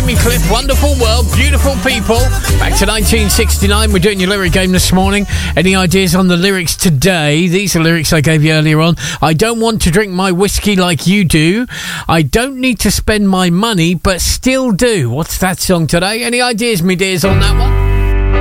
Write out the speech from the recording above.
Jimmy Cliff, Wonderful World, Beautiful People. Back to 1969. We're doing your lyric game this morning. Any ideas on the lyrics today? These are lyrics I gave you earlier on. I don't want to drink my whiskey like you do. I don't need to spend my money, but still do. What's that song today? Any ideas, me dears, on that one?